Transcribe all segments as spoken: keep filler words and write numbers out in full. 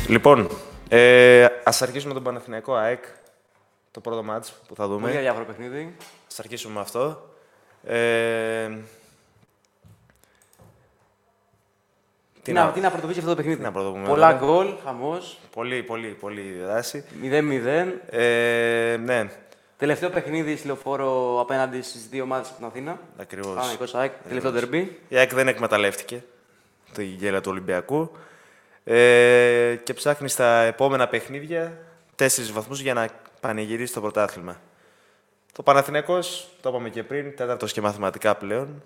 Λοιπόν, ε, ας αρχίσουμε τον Παναθηναϊκό ΑΕΚ, το πρώτο μάτς που θα δούμε. Πολύ αδιάφορο παιχνίδι. Ας αρχίσουμε με αυτό. Ε, Τι να, τι να πρωτοβήσει αυτό το παιχνίδι. να πρωτοβούμε, Πολλά βέβαια. γκολ, χαμός, πολύ, πολύ, πολύ δράση. μηδέν μηδέν. Ε, ναι, Τελευταίο παιχνίδι στη Λεωφόρο απέναντι στις δύο ομάδες από την Αθήνα. ακριβώς. Παναθηναϊκός ΑΕΚ, τελευταίο τερμπί. Η ΑΕΚ δεν εκμεταλλεύτηκε τη γέλα του Ολυμπιακού ε, και ψάχνει στα επόμενα παιχνίδια τέσσερις βαθμούς για να πανηγυρίσει το πρωτάθλημα. Το Παναθηναϊκός, το είπαμε και πριν, τέταρτος και μαθηματικά πλέον.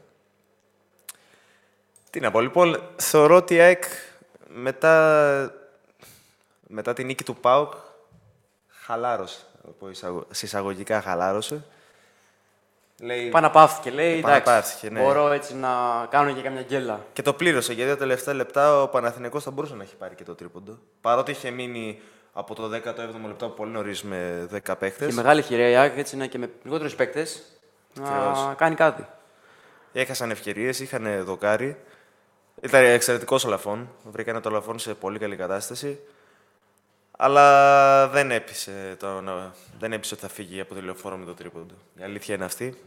Τι να πω, λοιπόν, θεωρώ ότι η ΑΕΚ μετά, μετά τη νίκη του ΠΑΟΚ χαλάρωσε, από εισαγω... συσσαγωγικά χαλάρωσε. Λέει... Παναπαύθηκε, λέει, εντάξει, Επαναπαύθηκε, ναι. μπορώ έτσι να κάνω και καμιά γκέλα. Και το πλήρωσε, γιατί τα τελευταία λεπτά ο Παναθηναϊκός θα μπορούσε να έχει πάρει και το τρίποντο. Παρότι είχε μείνει από το δέκατο έβδομο λεπτό πολύ νωρίς με δέκα παίχτες. Και μεγάλη ευκαιρία η ΑΕΚ, έτσι, να και με λιγότερους παίκτες να Ακριβώς. κάνει κάτι. Έχασαν ευκαιρίες, είχαν δοκάρι. Ήταν εξαιρετικός ο Λαφών. Βρήκανε το Λαφών σε πολύ καλή κατάσταση. Αλλά δεν έπεισε, το, δεν έπεισε ότι θα φύγει από τη Λεωφόρο με το τρίποντο. Η αλήθεια είναι αυτή.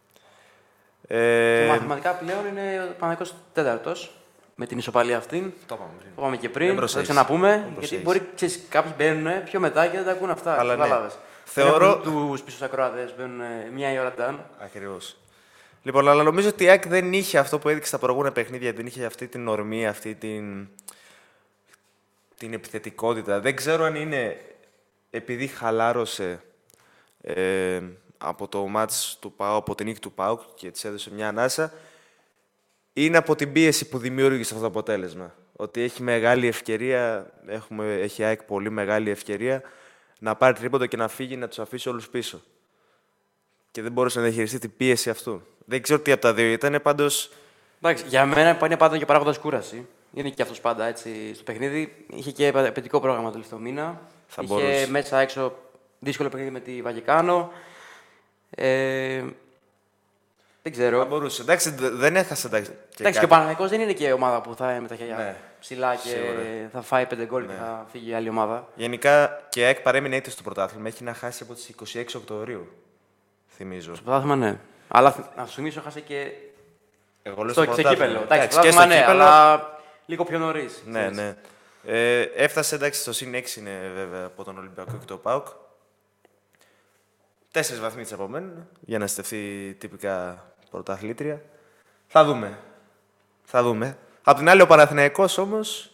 Ε, Και μαθηματικά πλέον είναι ο Παναθηναϊκός τέταρτος. Με την ισοπαλία αυτή. Το είπαμε πριν. Το είπαμε και Δεν πριν, θα το προσέχεις. ξαναπούμε. Δεν Γιατί προσέχεις. μπορεί ξέρεις, κάποιοι μπαίνουν πιο μετά και δεν τα ακούν αυτά. Αλλά ναι. Κατάλαβες. Θεωρώ- Του πίσω ακροατές μπαίνουν ε, μία η ώρα νταν. Ακριβώς. Λοιπόν, αλλά νομίζω ότι η ΑΕΚ δεν είχε αυτό που έδειξε στα προηγούμενα παιχνίδια. Δεν είχε αυτή την ορμή, αυτή την, την επιθετικότητα. Δεν ξέρω αν είναι επειδή χαλάρωσε ε, από το μάτς του ΠΑΟ, από την νίκη του ΠΑΟΚ και της έδωσε μια ανάσα, είναι από την πίεση που δημιούργησε αυτό το αποτέλεσμα. Ότι έχει μεγάλη ευκαιρία, έχουμε, έχει η ΑΕΚ πολύ μεγάλη ευκαιρία να πάρει τρίποντο και να φύγει, να τους αφήσει όλους πίσω. Και δεν μπορούσε να διαχειριστεί την πίεση αυτού. Δεν ξέρω τι από τα δύο ήταν, πάντως. Εντάξει, για μένα είναι πάντα και παράγοντα κούραση. Είναι και αυτό πάντα έτσι στο παιχνίδι. Είχε και απαιτητικό πρόγραμμα το τελευταίο μήνα. Θα Είχε μπορούσε. μέσα έξω δύσκολο παιχνίδι με τη Βαγεκάνο. Ε, δεν ξέρω. Θα μπορούσε. Εντάξει, δε- δεν έχασε. Εντάξει, και Εντάξει, και κάτι. ο Παναθηναϊκός δεν είναι και ομάδα που θα είναι με τα χέρια Ναι, ψηλά και σίγουρα. θα φάει πέντε γκολ και Ναι. θα φύγει η άλλη ομάδα. Γενικά και η ΑΕΚ παρέμεινε ήττος στο πρωτάθλημα. Έχει να χάσει από τις είκοσι έξι Οκτωβρίου. Θυμίζω. Στο πρωτάθλημα ναι. Αλλά να σου θυμίσω, χάσε και Εγώ λέω στο, στο στο πρωτάθλημα. κύπελο. Εντάξει, Εντάξει, στο και στο πρωτάθλημα ναι, κύπελο. αλλά λίγο πιο νωρί. Ναι, ναι. Ε, έφτασε εντάξει στο συν έξι είναι βέβαια από τον Ολυμπιακό και το ΠΑΟΚ. Τέσσερις βαθμοί της απομένουν για να στεφθεί τυπικά πρωταθλήτρια. Θα δούμε. Θα δούμε. Απ' την άλλη ο Παναθηναϊκός όμως.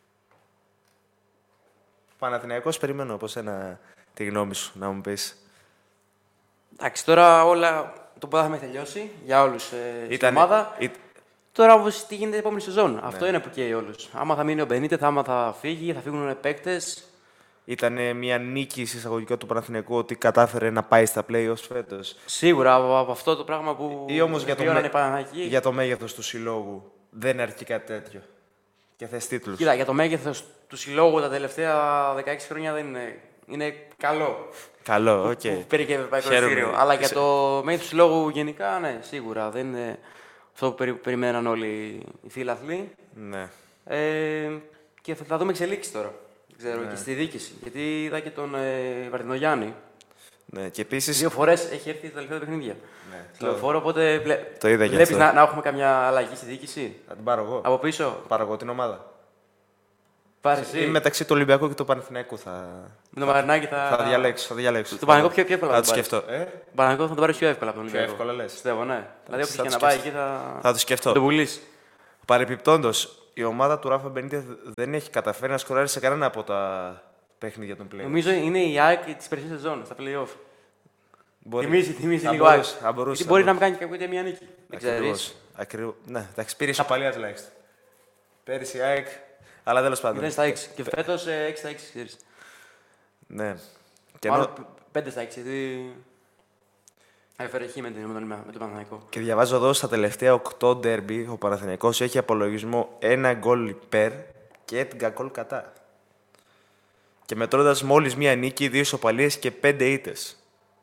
Ο Παναθηναϊκός περιμένω από σένα τη γνώμη σου να μου πεις. Εντάξει, τώρα όλα το πρωτάθλημα έχει τελειώσει για όλου ε, στην Ήταν- ομάδα. Ή- Τώρα όμω τι γίνεται την επόμενη σεζόν. Ναι. Αυτό είναι που καίει όλου. Άμα θα μείνει ο Μπενίτεθ, άμα θα φύγει, θα φύγουν παίκτε. Ήταν μια νίκη εισαγωγικά του Παναθηναϊκού ότι κατάφερε να πάει στα play-offs φέτος. Σίγουρα από, από αυτό το πράγμα που. Ή όμως για το, βιώνανε με... οι Παναθηναϊκοί. για το μέγεθος του συλλόγου δεν αρκεί κάτι τέτοιο. Και θες τίτλους. Κοίτα, για το μέγεθο του συλλόγου τα τελευταία δεκαέξι χρόνια δεν είναι. Είναι καλό. Καλό, οκ. Που πήρε και ευρωπαϊκό Χαίρομαι. εισιτήριο. Αλλά για Σε- το μέγεθο του συλλόγου γενικά, ναι, σίγουρα δεν είναι αυτό που περι, περιμέναν όλοι οι φίλαθλοι. Ναι. Ε, και θα, θα δούμε εξελίξει τώρα. Δεν ξέρω, Ναι. και στη διοίκηση. Γιατί είδα και τον ε, Βαρδινογιάννη. Ναι. Και επίσης. Δύο φορέ έχει έρθει τα τελευταία παιχνίδια. Ναι. Στη λεωφόρο, οπότε βλέ... Το είδα και βλέπεις αυτό. να, να έχουμε καμιά αλλαγή στη διοίκηση. Θα την πάρω εγώ. Από πίσω, Πάρω εγώ την ομάδα. πάρε εσύ. Ή μεταξύ του Ολυμπιακού και του Παναθηναϊκού θα, Με τον Μαρινάκη θα. θα διαλέξω. Θα διαλέξω. Το Παναθηναϊκό πιο- πιο εύκολα Θα θα το το πάρεις. σκεφτώ. Ε? Τον Παναγικό θα τον πάρει πιο εύκολα από τον Πιο Ολυμπιακό. εύκολα λες. Πιστεύω, ναι. Δηλαδή, όποιο θα και το να πάει σκεφτώ. εκεί θα. Θα το σκεφτώ. θα τον πουλήσει. Παρεπιπτόντως, η ομάδα του Ράφα Μπενίτεθ δεν έχει καταφέρει να σκοράρει σε κανένα από τα παιχνίδια των play. Νομίζω είναι η ΑΕΚ τη περσινή σεζόν, στα playoff. Μπορεί. Θυμίζει, θυμίζει Θα λίγο ΑΕΚ. μπορούσε, θα μπορούσε, Γιατί θα μπορεί να μπορούσε. μην κάνει κάποια μια νίκη. Δεν ξέρει. Ακριβώς. Ακριβώς. Ναι, εντάξει, πήρε ισοπαλία τουλάχιστον. Πέρυσι η ΑΕΚ, αλλά τέλος πάντων. μηδέν στα έξι. Και φέτο έξι στα έξι, ξέρει. Ναι. Και, ενώ- Μάλλον πέντε στα έξι, γιατί. Έφερε χ με τον με τον- με τον Παναθηναϊκό. και διαβάζω εδώ στα τελευταία οκτώ ντέρμπι ο Παναθηναϊκός έχει απολογισμό ένα γκολ υπέρ και έντεκα γκολ κατά. Και μετρώντας μόλις μία νίκη, δύο ισοπαλίες και πέντε ήττες.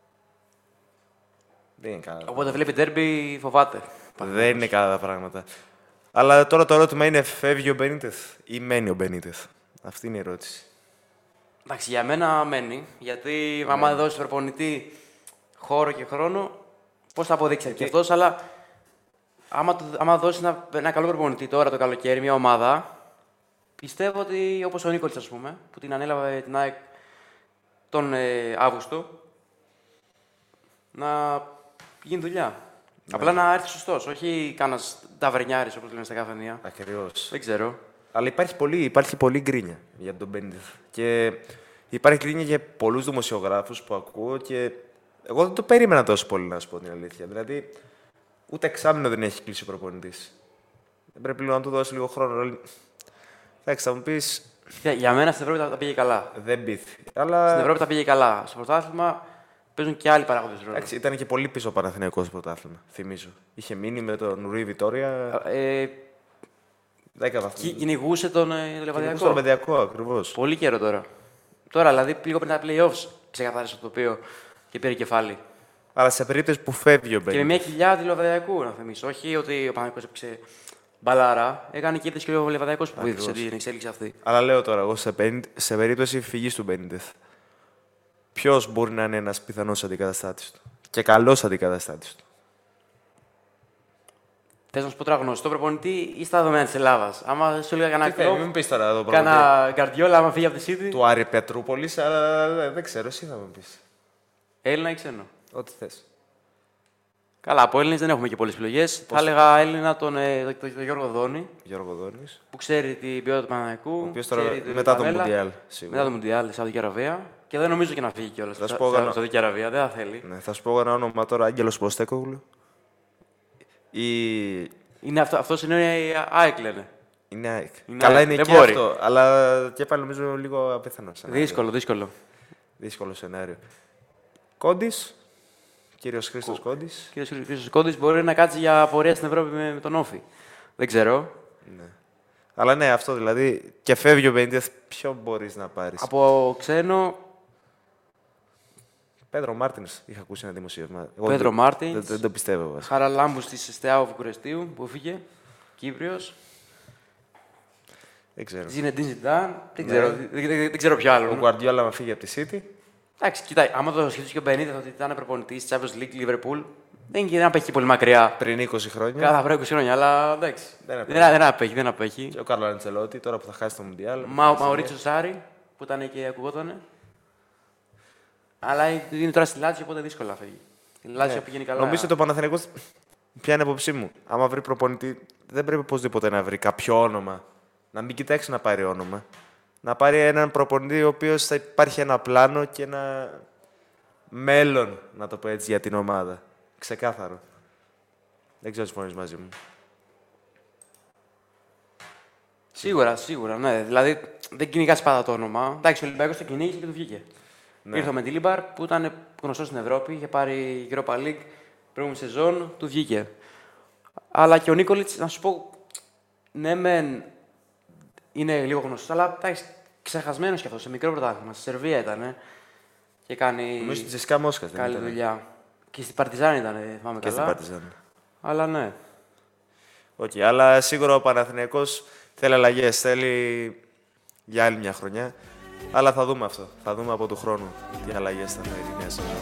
Δεν είναι καλά. Οπότε βλέπει τέρμπι, φοβάται. Δεν είναι καλά τα πράγματα. Αλλά τώρα το ερώτημα είναι, φεύγει ο Μπενίτεθ ή μένει ο Μπενίτεθ. Αυτή είναι η ερώτηση. Εντάξει, για μένα μένει. Γιατί άμα δώσει προπονητή χώρο και χρόνο, πώς θα αποδείξει και αυτός, αλλά άμα, το- άμα δώσει ένα, ένα καλό προπονητή τώρα το καλοκαίρι, μια ομάδα, πιστεύω ότι όπως ο Νίκολης, ας πούμε, που την ανέλαβε την ΑΕΚ τον ε, Αύγουστο, να γίνει δουλειά. Απλά να έρθει σωστός, όχι κάνας ταβερνιάρης, όπως λένε στα καφενεία. Ακριβώς. Δεν ξέρω. Αλλά υπάρχει πολύ, υπάρχει πολύ γκρίνια για τον Μπένιτεθ. Και υπάρχει γκρίνια για πολλούς δημοσιογράφους που ακούω και εγώ δεν το περίμενα τόσο πολύ, να σου πω την αλήθεια. Δηλαδή, ούτε εξάμηνο δεν έχει κλείσει ο προπονητής. Δεν πρέπει λίγο να του δώσει λίγο χρόνο. Εντάξει, θα μου πεις, Για, για μένα στην Ευρώπη τα, τα πήγε καλά. δεν πείθει. Αλλά Στην Ευρώπη τα πήγε καλά. Στο πρωτάθλημα παίζουν και άλλοι παράγοντες ρόλο. εντάξει, ήταν και πολύ πίσω ο Παναθηναϊκός στο πρωτάθλημα, θυμίζω. Είχε μείνει με τον Ρουί Βιτόρια Ε, δέκα βαθμούς. κι- κυνηγούσε τον ε, Και Λεβαδιακό. στον Πεντιακό, ακριβώς. Πολύ καιρό τώρα. Τώρα, δηλαδή, λίγο πριν τα playoffs ξεκαθάρισε το τοπίο και πήρε κεφάλι. Αλλά σε περίπτωση που φεύγει ο Και με Μπένιτεθ. μια κοιλιά του Λεβαδιακού, να θυμίσω. Όχι ότι ο Παναγιώτης έπαιξε μπαλάρα. Έκανε και είδες και ο Λεβαδιακός που βοήθησε την εξέλιξη αυτή. Αλλά λέω τώρα, εγώ σε, πεν- σε περίπτωση φυγής του Μπένιτεθ, ποιος μπορεί να είναι ένας πιθανός αντικαταστάτης του. Και καλός αντικαταστάτης του. Θες να σου πω τώρα γνωστό προπονητή ή στα δεδομένα της Ελλάδας. Άμα σου έλεγα κανένα Τι θέλει, μην κλοπ, πεις τώρα εδώ προπονητή κάνα Γκαρδιόλα, άμα φύγει από τη City. του Άρη Πετρούπολης, αλλά δεν- δεν ξέρω, εσύ θα μου πεις. Έλληνα ή ξένο. Ό,τι θες. Καλά, από Έλληνες δεν έχουμε και πολλές επιλογές. Θα έλεγα Έλληνα τον, ε, τον, τον, τον Γιώργο Δόνη, Γιώργο Δόνης, που ξέρει την ποιότητα του Παναναϊκού. ο οποίος τώρα ξέρει τη μετά το φανέλα. Μουντιάλ, σίγουρα. Μετά το Μουντιάλ στη Σαουδική Αραβία. Και δεν νομίζω και να φύγει κιόλας Θα στη σου πω Σα- εγώ- Σαουδική Αραβία. Δεν θα θέλει. Ναι, θα σου πω ένα όνομα τώρα, Άγγελος Ποστέκογλου. Ή... Είναι αυτό, αυτός είναι η ΑΕΚ, λένε. Είναι ΑΕΚ. Είναι Καλά ΑΕΚ, είναι δεν και μπορεί. αυτό, αλλά και πάλι νομίζω λίγο απίθανο σενάριο. Δύσκολο, δύσκολο. Δύσκολο σενάριο. Κόντις, κύριος Χρήστος Κόντις. Κύριος Χρήστος Κόντης μπορεί να κάτσει για πορεία στην Ευρώπη με, με τον Όφη. Δεν ξέρω. Ναι. Αλλά ναι, αυτό δηλαδή. Και φεύγει ο Μπένιτεθ, ποιο μπορείς να πάρεις. Από ξένο, Πέδρο Μάρτινς, είχα ακούσει ένα δημοσίευμα. Εγώ Πέδρο δεν- Μάρτινς. Δεν, δεν το πιστεύω. βασικά. Χαραλάμπους της Στεάου Βουκουρεστίου που έφυγε. Κύπριος. Δεν ξέρω. Ζινεντίν Ζιντάν. Δεν, Ναι. ξέρω, δεν, δεν- δεν ξέρω ποιο Ο άλλο. Γκουαρντιόλα να φύγει από τη City. Εντάξει, κοιτάει, άμα το σκεφτείς και ο Μπενίτεθ ότι ήταν προπονητής της Champions League Liverpool, δεν είναι να απέχει πολύ μακριά. Πριν είκοσι χρόνια. Κάθε βράδυ είκοσι χρόνια, αλλά εντάξει. Δεν Δεν, απέχει. δεν απέχει, δεν απέχει. Και ο Κάρλο Αντσελότη, τώρα που θα χάσει το Μουντιάλ. Μα, Μαουρίτσο Σάρι, που ήταν και ακουγότανε. Αλλά είναι τώρα στη Λάτσιο, οπότε δύσκολα φεύγει. Η Λάτσιο Ναι. πηγαίνει καλά. Νομίζω ότι ο Παναθηναϊκός, ποια είναι η απόψη μου. Άμα βρει προπονητή, δεν πρέπει οπωσδήποτε να βρει κάποιο όνομα. Να μην κοιτάξει να πάρει όνομα. Να πάρει έναν προπονητή ο οποίο θα υπάρχει ένα πλάνο και ένα μέλλον, να το πω έτσι, για την ομάδα. Ξεκάθαρο. Δεν ξέρω αν συμφωνείς μαζί μου. Σίγουρα, σίγουρα, ναι. Δηλαδή δεν κυνηγά πάντα το όνομα. Εντάξει, ο Ολυμπιακός το κυνήγησε και του βγήκε. Ναι. Ήρθε με τη Λίμπαρ που ήταν γνωστό στην Ευρώπη, είχε πάρει Europa League προηγούμενη σεζόν, του βγήκε. Αλλά και ο Νίκολιτς, να σου πω, ναι, μεν είναι λίγο γνωστό, αλλά εντάξει, ξεχασμένο κι αυτό σε μικρό πρωτάθλημα. Στη Σερβία ήταν. Και κάνει Νομίζω στην Τσεσικά Μόσχας δεν καλή ήταν. δουλειά. Και στην Παρτιζάν ήταν, θυμάμαι Και στην καλά. Παρτιζάν. Αλλά ναι. Οκ, αλλά σίγουρα ο Παναθηναϊκός θέλει αλλαγές, θέλει για άλλη μια χρονιά. Αλλά θα δούμε αυτό. Θα δούμε από του χρόνου τι αλλαγές θα φέρει η νέα σεζόν.